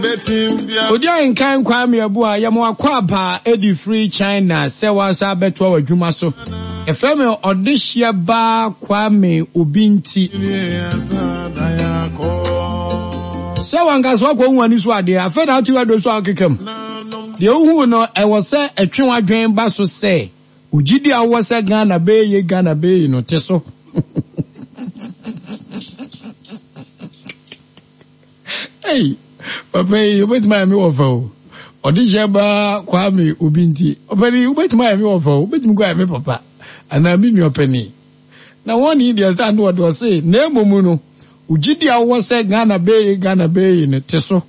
Odia nkan Kwame Abua yamo akwaba edi free China se wasa beto adwuma so efreme odihia ba Kwame Obinti se wangaso akwo nwani so ade afeda ati wado so akekam de ohu no e wo se etwe wadwen ba so se ugidi awo se Ghana be no te so hey Papa, you bet my me offer. Odijaba Kwame Obinti. Openi, you bet my me offer. Bet me go me papa. And I mean your penny. Now one idiot understand what was say. Nemo muno. Ujidi awo se Ghana be in a teso.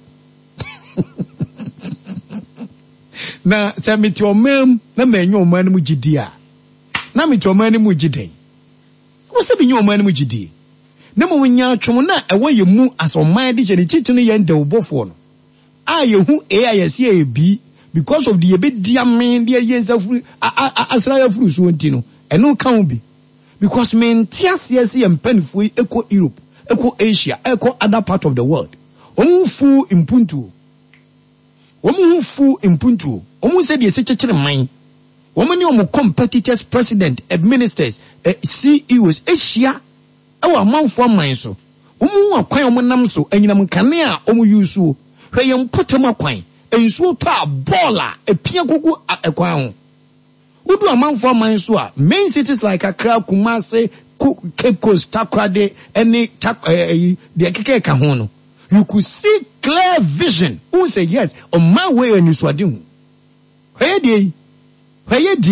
Na se me to mem na me nyo man mu gidia. Na me to man mu gide. Wo se be nyo man mu gidi. Nemo winya twom na ewo ye mu asomman de chene chitu ne yende obofo no ayehu AISAB because of the ebedia men de yensafuru asraya furu so ntino eno kan bi because men tiasiase yempanifo eko Europe eko Asia eko other part of the world omufu impuntu omu se de se chekere man omu ne omu competitors president administrators CEOs Asia awa manfo man so omu akwan omunam so anyinam kane a omu yusu hweyem potem akwan ensuo pa bola epia gugu akwan ho udu amanfo man so a main cities like Accra, Kumasi, Cape Coast, Takoradi any the keke ho no you could see clear vision who say yes on my way and you swadi ho hweye